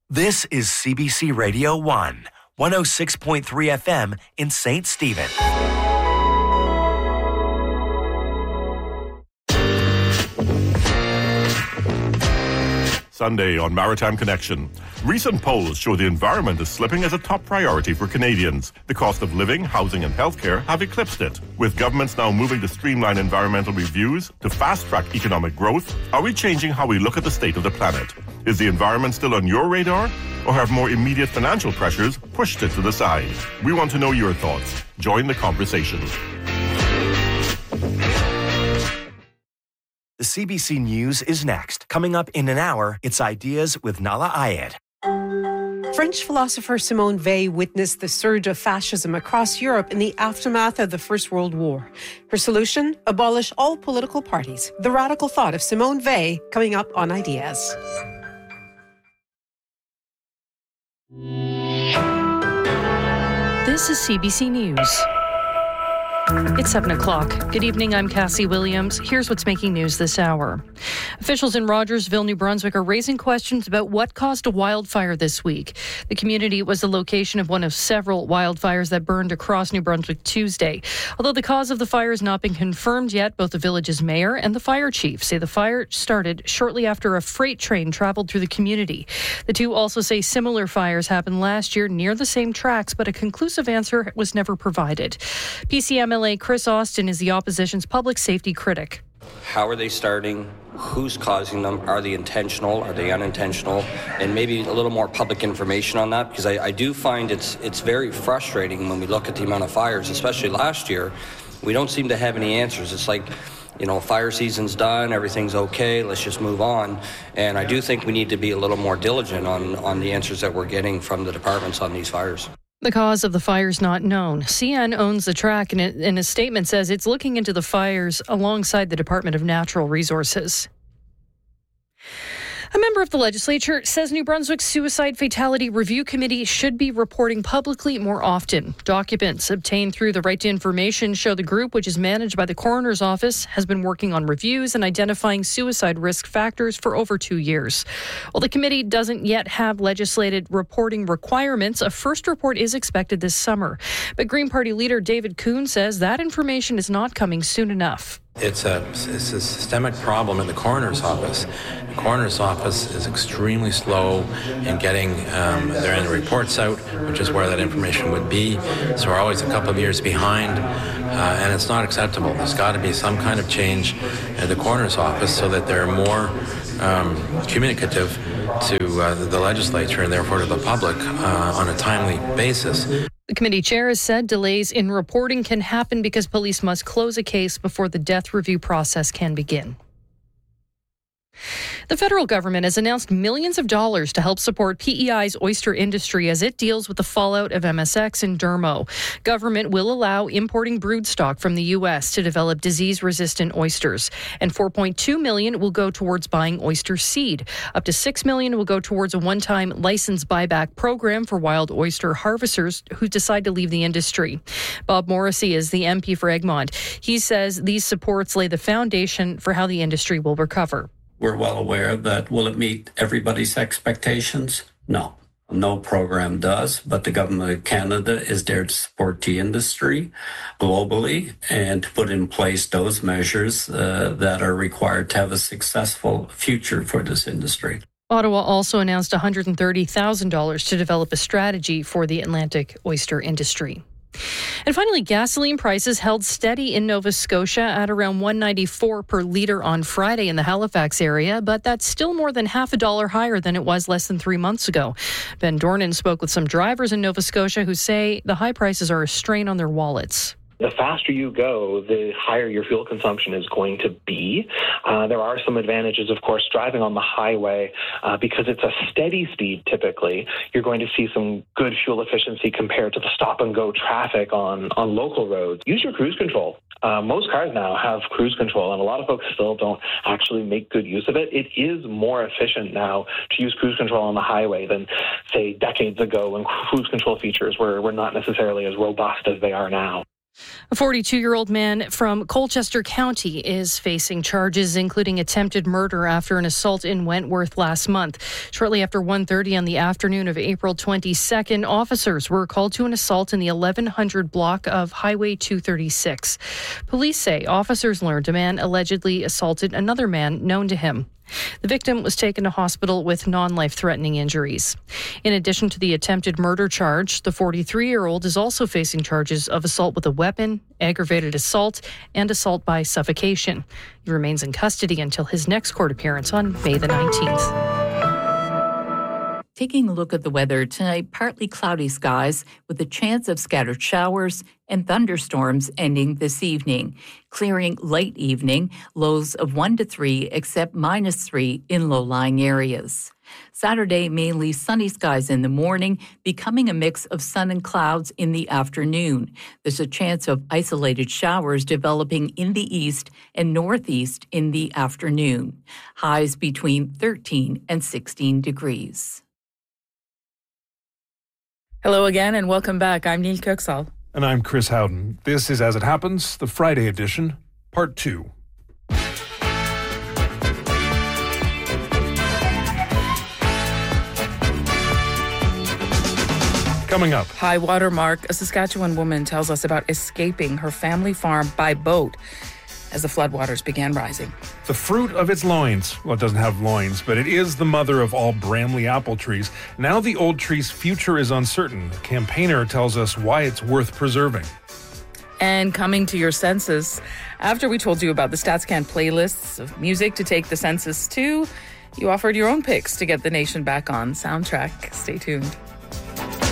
This is CBC Radio 1, 106.3 FM in St. Stephen. Sunday on Maritime Connection. Recent polls show the environment is slipping as a top priority for Canadians. The cost of living, housing and healthcare have eclipsed it. With governments now moving to streamline environmental reviews to fast-track economic growth, are we changing how we look at the state of the planet? Is the environment still on your radar, or have more immediate financial pressures pushed it to the side? We want to know your thoughts. Join the conversation. The CBC News is next. Coming up in an hour, it's Ideas with Nahlah Ayed. French philosopher Simone Weil witnessed the surge of fascism across Europe in the aftermath of the First World War. Her solution? Abolish all political parties. The radical thought of Simone Weil coming up on Ideas. This is CBC News. It's 7 o'clock. Good evening, I'm Cassie Williams. Here's what's making news this hour. Officials in Rogersville, New Brunswick are raising questions about what caused a wildfire this week. The community was the location of one of several wildfires that burned across New Brunswick Tuesday. Although the cause of the fire has not been confirmed yet, both the village's mayor and the fire chief say the fire started shortly after a freight train traveled through the community. The two also say similar fires happened last year near the same tracks, but a conclusive answer was never provided. PCMLA Chris Austin is the opposition's public safety critic. How are they starting? Who's causing them? Are they intentional? Are they unintentional? And maybe a little more public information on that, because I do find it's very frustrating when we look at the amount of fires, especially last year. We don't seem to have any answers. It's like, fire season's done, everything's okay, let's just move on. And I do think we need to be a little more diligent on the answers that we're getting from the departments on these fires. The cause of the fire is not known. CN owns the track and in a statement says it's looking into the fires alongside the Department of Natural Resources. A member of the legislature says New Brunswick's Suicide Fatality Review Committee should be reporting publicly more often. Documents obtained through the Right to Information show the group, which is managed by the coroner's office, has been working on reviews and identifying suicide risk factors for over 2 years. While the committee doesn't yet have legislated reporting requirements, a first report is expected this summer. But Green Party leader David Kuhn says that information is not coming soon enough. It's a systemic problem in the coroner's office. The coroner's office is extremely slow in getting their end reports out, which is where that information would be. So we're always a couple of years behind, and it's not acceptable. There's got to be some kind of change at the coroner's office so that they're more communicative to the legislature and therefore to the public on a timely basis. The committee chair has said delays in reporting can happen because police must close a case before the death review process can begin. The federal government has announced millions of dollars to help support PEI's oyster industry as it deals with the fallout of MSX and Dermo. Government will allow importing broodstock from the U.S. to develop disease-resistant oysters, and $4.2 million will go towards buying oyster seed. Up to $6 million will go towards a one-time license buyback program for wild oyster harvesters who decide to leave the industry. Bob Morrissey is the MP for Egmont. He says these supports lay the foundation for how the industry will recover. We're well aware that will it meet everybody's expectations? No. No program does, but the government of Canada is there to support the industry globally and to put in place those measures that are required to have a successful future for this industry. Ottawa also announced $130,000 to develop a strategy for the Atlantic oyster industry. And finally, gasoline prices held steady in Nova Scotia at around $1.94 per litre on Friday in the Halifax area, but that's still more than half $1 higher than it was less than 3 months ago. Ben Dornan spoke with some drivers in Nova Scotia who say the high prices are a strain on their wallets. The faster you go, the higher your fuel consumption is going to be. There are some advantages, of course, driving on the highway because it's a steady speed typically. You're going to see some good fuel efficiency compared to the stop-and-go traffic on local roads. Use your cruise control. Most cars now have cruise control, and a lot of folks still don't actually make good use of it. It is more efficient now to use cruise control on the highway than, say, decades ago when cruise control features were not necessarily as robust as they are now. A 42-year-old man from Colchester County is facing charges, including attempted murder after an assault in Wentworth last month. Shortly after 1:30 on the afternoon of April 22nd, officers were called to an assault in the 1100 block of Highway 236. Police say officers learned a man allegedly assaulted another man known to him. The victim was taken to hospital with non-life-threatening injuries. In addition to the attempted murder charge, the 43-year-old is also facing charges of assault with a weapon, aggravated assault, and assault by suffocation. He remains in custody until his next court appearance on May the 19th. Taking a look at the weather tonight, partly cloudy skies with a chance of scattered showers and thunderstorms ending this evening. Clearing late evening, lows of 1 to 3 except -3 in low-lying areas. Saturday, mainly sunny skies in the morning, becoming a mix of sun and clouds in the afternoon. There's a chance of isolated showers developing in the east and northeast in the afternoon. Highs between 13 and 16 degrees. Hello again and welcome back. I'm Neil Kirksall. And I'm Chris Howden. This is As It Happens, the Friday edition, Part 2. Coming up. High water mark, a Saskatchewan woman tells us about escaping her family farm by boat as the floodwaters began rising. The fruit of its loins. Well, it doesn't have loins, but it is the mother of all Bramley apple trees. Now the old tree's future is uncertain. A campaigner tells us why it's worth preserving. And coming to your census, after we told you about the StatsCan playlists of music to take the census to, you offered your own picks to get the nation back on soundtrack. Stay tuned.